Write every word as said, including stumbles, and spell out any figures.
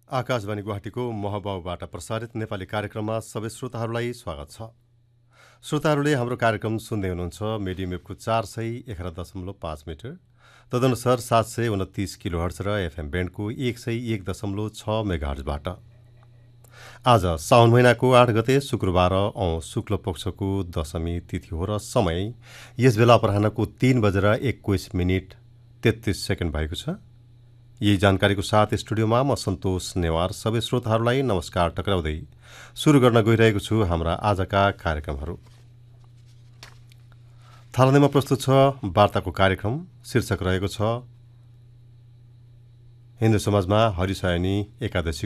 आकाशवाणी गुवाहाटीको महबाउबाट प्रसारित नेपाली कार्यक्रममा सबै श्रोताहरूलाई स्वागत छ। श्रोताहरूले हाम्रो कार्यक्रम सुन्दै हुनुहुन्छ मिडियम वेभको चार सय एघार दशमलव पाँच मिटर, तदनुसार सात सय उनतिस किलो हर्ज र एफएम ब्यान्डको एक सय एक दशमलव छ मेगा हर्जबाट। आज साउन महिनाको आठ गते शुक्रबार औं शुक्ल पक्षको दशमी तिथि हो र समय यस बेला अपराह्नको तीन बजेर एक्काइस मिनट तेत्तीस सेकेन्ड भएको छ। यही जानकारीको साथ स्टुडियोमा म सन्तोष नेवार सबै श्रोताहरूलाई नमस्कार टक्राउँदै सुरु गर्न गइरहेको छु हाम्रा आजका कार्यक्रमहरू। थालनीमा प्रस्तुत छ वार्ताको कार्यक्रम। शीर्षक रहेको छ हिन्दू समाजमा हरिशयनी एकादशी